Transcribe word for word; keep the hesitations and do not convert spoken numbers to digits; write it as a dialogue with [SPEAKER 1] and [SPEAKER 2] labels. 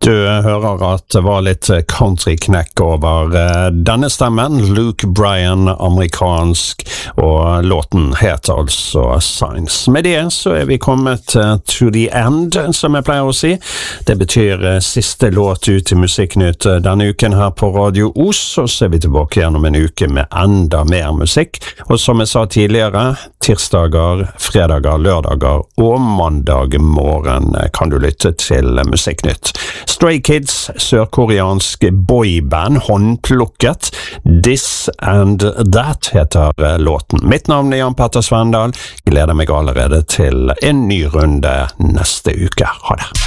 [SPEAKER 1] Du hører at det var litt countryknekk over denne stemmen, Luke Bryan, amerikansk, og låten heter altså Signs. Med det så er vi kommet to the end, som jeg pleier å si. Det betyr siste låt ut i Musikknytt denne uken her på Radio Os, og så er vi tilbake igjen om en uke med enda mer musikk. Og som jeg sa tidligere, tirsdager, fredager, lørdager og mandag morgen kan du lytte til Musikknytt. Stray Kids, sørkoreansk boyband, håndplukket. This and That heter låten. Mitt navn er Jan Petter Svendal. Gleder meg allerede til en ny runde neste uke. Ha det!